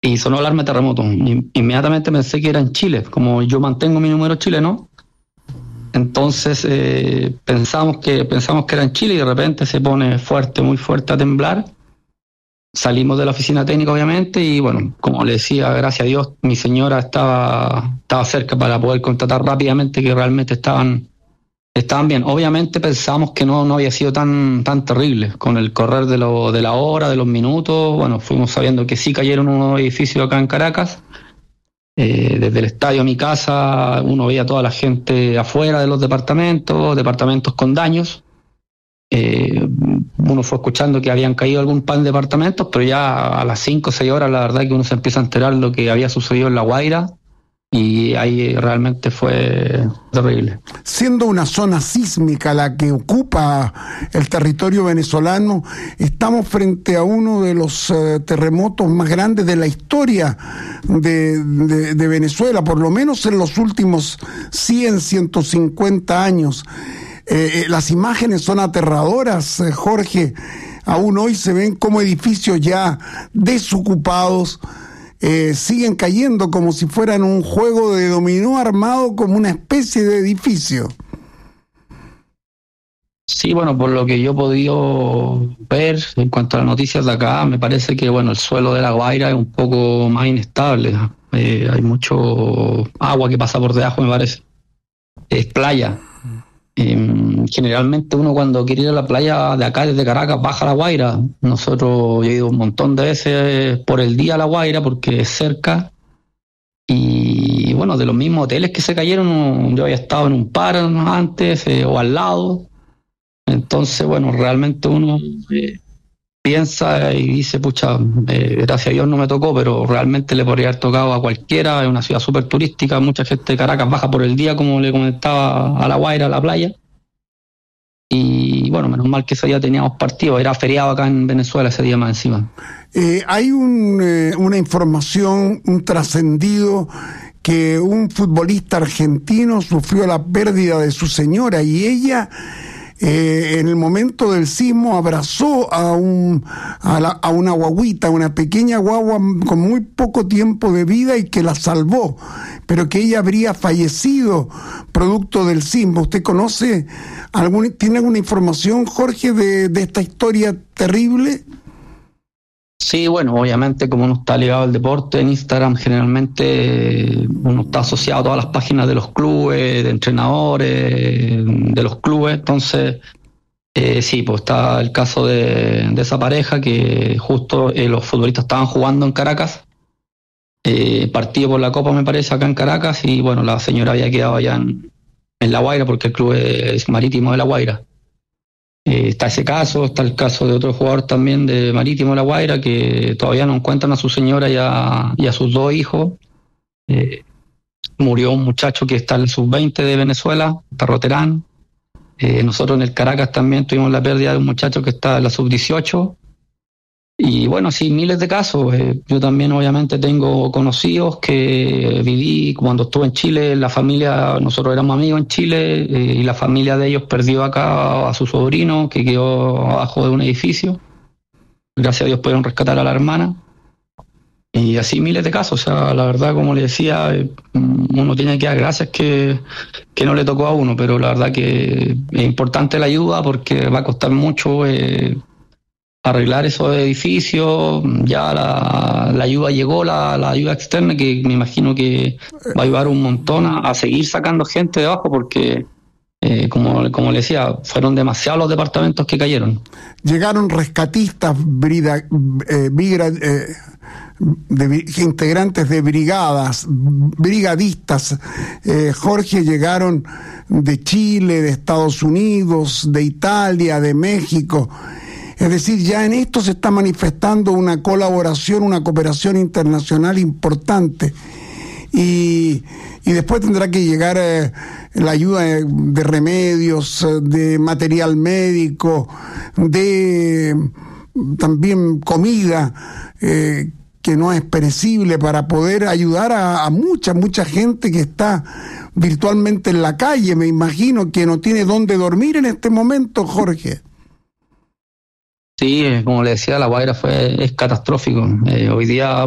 y sonó alarma de terremoto. Inmediatamente pensé que era en Chile, como yo mantengo mi número chileno. Entonces pensamos que era en Chile y de repente se pone fuerte, muy fuerte a temblar. Salimos de la oficina técnica, obviamente, y bueno, como le decía, gracias a Dios, mi señora estaba cerca para poder constatar rápidamente que realmente estaban bien. Obviamente pensamos que no había sido tan terrible. Con el correr de la hora, de los minutos, bueno, fuimos sabiendo que sí cayeron unos edificios acá en Caracas. Desde el estadio a mi casa, uno veía a toda la gente afuera de los departamentos con daños. Uno fue escuchando que habían caído algún par de departamentos, pero ya a las 5 o 6 horas la verdad que uno se empieza a enterar lo que había sucedido en La Guaira, y ahí realmente fue terrible. Siendo una zona sísmica la que ocupa el territorio venezolano, estamos frente a uno de los terremotos más grandes de la historia de Venezuela, por lo menos en los últimos 150 años. Las imágenes son aterradoras, Jorge. Aún hoy se ven como edificios ya desocupados siguen cayendo como si fueran un juego de dominó armado como una especie de edificio. Sí, bueno, por lo que yo he podido ver en cuanto a las noticias de acá, me parece que bueno, el suelo de La Guaira es un poco más inestable. Hay mucho agua que pasa por debajo, me parece. Es playa. Generalmente uno cuando quiere ir a la playa de acá desde Caracas baja a La Guaira. Nosotros, yo he ido un montón de veces por el día a La Guaira porque es cerca, y bueno, de los mismos hoteles que se cayeron yo había estado en un par antes o al lado. Entonces bueno, realmente uno piensa y dice, pucha, gracias a Dios no me tocó, pero realmente le podría haber tocado a cualquiera. Es una ciudad súper turística, mucha gente de Caracas baja por el día, como le comentaba, a La Guaira, a la playa. Y bueno, menos mal que ese día teníamos partido, era feriado acá en Venezuela ese día más encima. Hay una información, un trascendido, que un futbolista argentino sufrió la pérdida de su señora y ella en el momento del sismo abrazó a una guaguita, una pequeña guagua con muy poco tiempo de vida y que la salvó, pero que ella habría fallecido producto del sismo. ¿Usted tiene alguna información, Jorge, de esta historia terrible? Sí, bueno, obviamente como uno está ligado al deporte, en Instagram generalmente uno está asociado a todas las páginas de los clubes, de entrenadores, de los clubes. Entonces, sí, pues está el caso de esa pareja que justo los futbolistas estaban jugando en Caracas, partido por la Copa me parece acá en Caracas, y bueno, la señora había quedado allá en La Guaira porque el club es Marítimo de La Guaira. Está ese caso, está el caso de otro jugador también de Marítimo de La Guaira que todavía no encuentran a su señora y a sus 2 hijos. Murió un muchacho que está en el sub-20 de Venezuela, Tarroterán. Nosotros en el Caracas también tuvimos la pérdida de un muchacho que está en la sub-18. Y bueno, sí, miles de casos. Yo también obviamente tengo conocidos que viví cuando estuve en Chile, la familia, nosotros éramos amigos en Chile, y la familia de ellos perdió acá a su sobrino que quedó abajo de un edificio. Gracias a Dios pudieron rescatar a la hermana. Y así miles de casos. O sea, la verdad, como le decía, uno tiene que dar gracias que no le tocó a uno, pero la verdad que es importante la ayuda porque va a costar mucho arreglar esos edificios. Ya la ayuda llegó, la ayuda externa, que me imagino que va a ayudar un montón a seguir sacando gente de abajo porque, como le decía, fueron demasiados los departamentos que cayeron. Llegaron rescatistas, integrantes de brigadistas, Jorge, llegaron de Chile, de Estados Unidos, de Italia, de México. Es decir, ya en esto se está manifestando una colaboración, una cooperación internacional importante. Y después tendrá que llegar la ayuda de remedios, de material médico, de también comida que no es perecible, para poder ayudar a mucha gente que está virtualmente en la calle. Me imagino que no tiene dónde dormir en este momento, Jorge. Sí, como le decía, La Guaira es catastrófico. Hoy día